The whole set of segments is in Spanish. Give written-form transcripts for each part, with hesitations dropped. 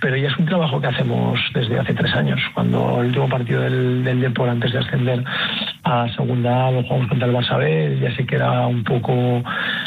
pero ya es un trabajo que hacemos desde hace 3 años. Cuando el último partido del Depor antes de ascender a segunda lo jugamos contra el Barça B, ya sé que era un poco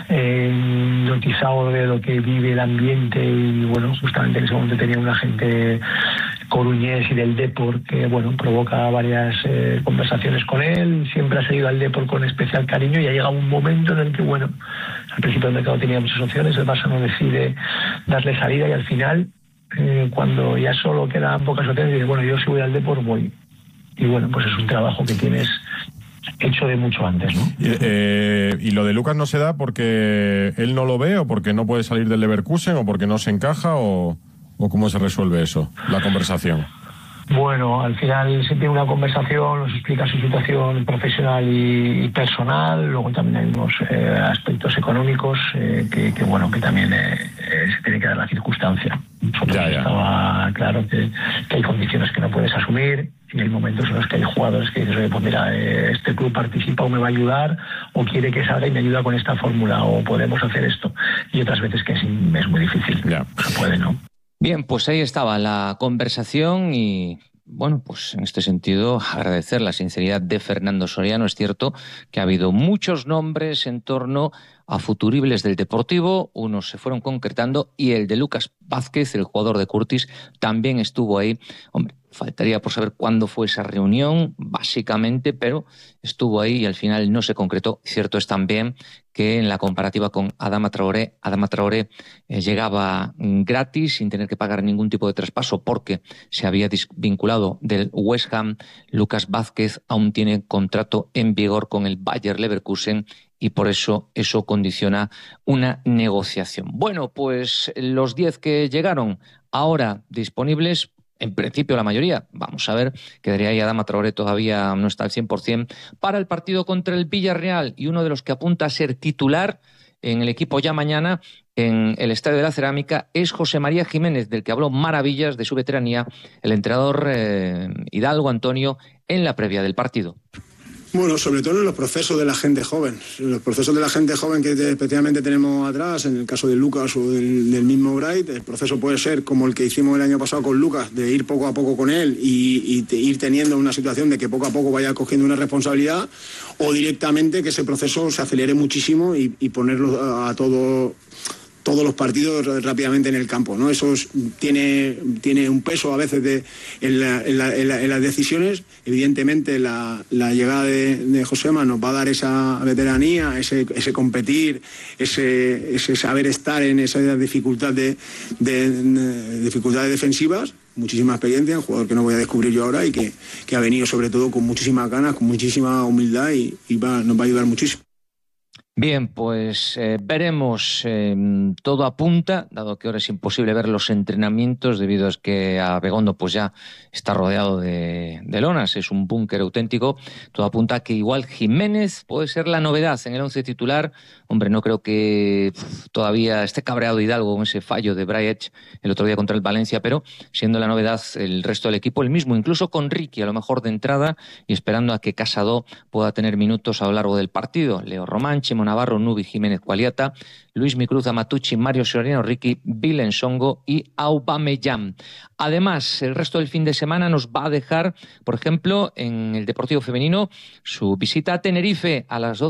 notizado de lo que vive el ambiente, y bueno, justamente en ese momento tenía un agente coruñés y del Depor que bueno, provoca varias conversaciones con él. Siempre ha seguido al Depor con especial cariño, y ha llegado un momento en el que bueno, al principio del mercado tenía muchas opciones, el Barça no decide darle salida, y al final cuando ya solo quedan pocas opciones dice, bueno, yo si voy al Depor voy. Y bueno, pues es un trabajo que tienes hecho de mucho antes, ¿no? ¿Y lo de Lucas no se da porque él no lo ve, o porque no puede salir del Leverkusen, o porque no se encaja, o cómo se resuelve eso, la conversación? Bueno, al final se tiene una conversación, nos explica su situación profesional y personal. Luego también hay unos aspectos económicos que bueno, que también se tiene que dar la circunstancia. Estaba claro que hay condiciones que no puedes asumir, y hay momentos en los que hay jugadores que dices, oye, pues mira, este club participa o me va a ayudar, o quiere que salga y me ayuda con esta fórmula, o podemos hacer esto. Y otras veces que es muy difícil. No se puede, ¿no? Bien, pues ahí estaba la conversación, y bueno, pues en este sentido agradecer la sinceridad de Fernando Soriano. Es cierto que ha habido muchos nombres en torno a futuribles del Deportivo, unos se fueron concretando, y el de Lucas Vázquez, el jugador de Curtis, también estuvo ahí. Hombre, faltaría por saber cuándo fue esa reunión, básicamente, pero estuvo ahí y al final no se concretó. Cierto es también que en la comparativa con Adama Traoré llegaba gratis, sin tener que pagar ningún tipo de traspaso, porque se había desvinculado del West Ham. Lucas Vázquez aún tiene contrato en vigor con el Bayer Leverkusen, y por eso condiciona una negociación. Bueno, pues los 10 que llegaron ahora disponibles, en principio la mayoría, vamos a ver, quedaría ahí Adama Traoré, todavía no está al 100%, para el partido contra el Villarreal, y uno de los que apunta a ser titular en el equipo ya mañana en el Estadio de la Cerámica es José María Jiménez, del que habló maravillas de su veteranía el entrenador Hidalgo Antonio en la previa del partido. Bueno, sobre todo en los procesos de la gente joven. Los procesos de la gente joven que especialmente tenemos atrás, en el caso de Lucas o del mismo Bright, el proceso puede ser como el que hicimos el año pasado con Lucas, de ir poco a poco con él y ir teniendo una situación de que poco a poco vaya cogiendo una responsabilidad, o directamente que ese proceso se acelere muchísimo y ponerlo a todos los partidos rápidamente en el campo, ¿no? Eso tiene un peso a veces en las decisiones. Evidentemente la llegada de Josema nos va a dar esa veteranía, ese competir, ese saber estar en esa dificultad dificultades defensivas. Muchísima experiencia, un jugador que no voy a descubrir yo ahora, y que ha venido sobre todo con muchísimas ganas, con muchísima humildad, y nos va a ayudar muchísimo. Bien, pues veremos. Todo apunta, dado que ahora es imposible ver los entrenamientos debido a que Abegondo pues ya está rodeado de lonas, es un búnker auténtico. Todo apunta a que igual Jiménez puede ser la novedad en el 11 titular. Hombre, no creo que todavía esté cabreado Hidalgo con ese fallo de Braich el otro día contra el Valencia, pero siendo la novedad el resto del equipo el mismo, incluso con Ricky a lo mejor de entrada, y esperando a que Casado pueda tener minutos a lo largo del partido. Leo Román, Chimo Navarro, Nubi, Jiménez, Cualiata, Luis Micruz, Amatucci, Mario Soriano, Ricky, Vilensongo y Aubameyang. Además, el resto del fin de semana nos va a dejar, por ejemplo, en el Deportivo Femenino, su visita a Tenerife a las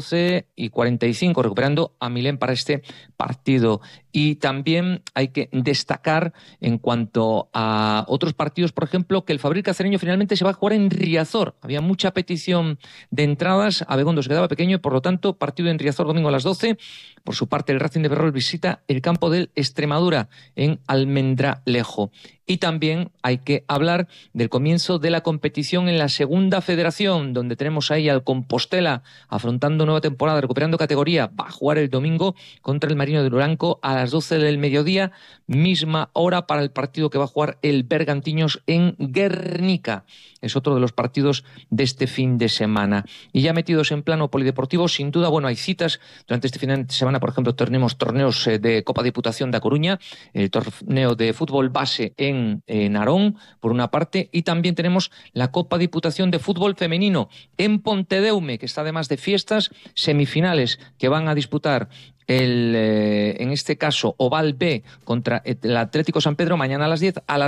12:45, recuperando a Milén para este partido. Y también hay que destacar, en cuanto a otros partidos, por ejemplo, que el Fabril Cacereño finalmente se va a jugar en Riazor. Había mucha petición de entradas, Abegondo se quedaba pequeño, y por lo tanto, partido en Riazor domingo a las 12. Por su parte, el Racing de Ferrol visita el campo del Extremadura en Almendralejo. Y también hay que hablar del comienzo de la competición en la Segunda Federación, donde tenemos ahí al Compostela afrontando nueva temporada, recuperando categoría. Va a jugar el domingo contra el Marino de Luranco a las 12 del mediodía, misma hora para el partido que va a jugar el Bergantiños en Guernica. Es otro de los partidos de este fin de semana. Y ya metidos en plano polideportivo, sin duda, bueno, hay citas durante este fin de semana. Por ejemplo, tenemos torneos de Copa Diputación da Coruña, el torneo de fútbol base en Narón, por una parte, y también tenemos la Copa Diputación de fútbol femenino en Pontedeume, que está además de fiestas, semifinales que van a disputar en este caso, Oval B contra el Atlético San Pedro mañana a las 10. A las